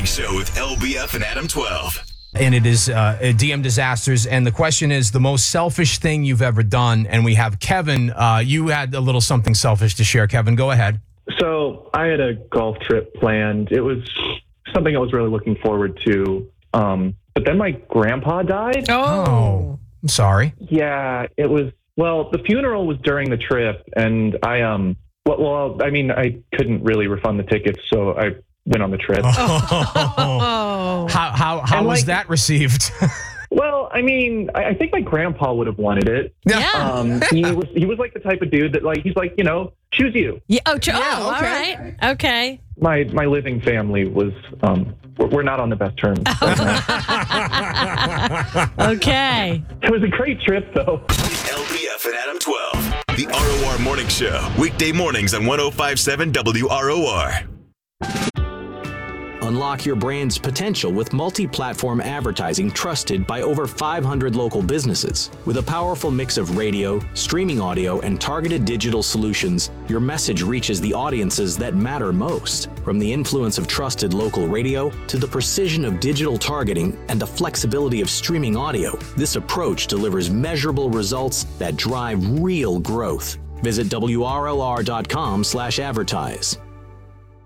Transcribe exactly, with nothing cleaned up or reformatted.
Morning Show with L B F and Adam twelve. And it is uh, D M Disasters. And the question is the most selfish thing you've ever done. And we have Kevin. Uh, you had a little something selfish to share. Kevin, go ahead. So I had a golf trip planned. It was something I was really looking forward to. Um, but then my grandpa died. Oh, I'm sorry. Yeah, it was. Well, the funeral was during the trip, and I um. Well, well, I mean, I couldn't really refund the tickets, so I went on the trip. Oh. How how how And, was like- that received? Well, I mean, I, I think my grandpa would have wanted it. Yeah. Um, he was he was like the type of dude that like he's like, you know, choose you. Yeah. Oh, cho- Yeah, oh, all okay. right. Okay. My my living family was um we're, we're not on the best terms. Okay. It was a great trip though. L B F and Adam twelve. The R O R Morning Show. Weekday mornings on one oh five point seven W R O R. Unlock your brand's potential with multi-platform advertising trusted by over five hundred local businesses. With a powerful mix of radio, streaming audio, and targeted digital solutions, your message reaches the audiences that matter most. From the influence of trusted local radio to the precision of digital targeting and the flexibility of streaming audio, this approach delivers measurable results that drive real growth. Visit W R O R dot com slash advertise.